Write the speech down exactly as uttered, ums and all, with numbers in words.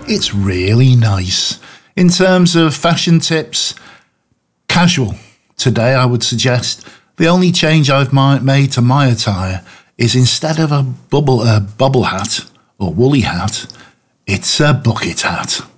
it's really nice. In terms of fashion tips, casual. Today I would suggest the only change I've my, made to my attire is instead of a bubble, a bubble hat or woolly hat, it's a bucket hat.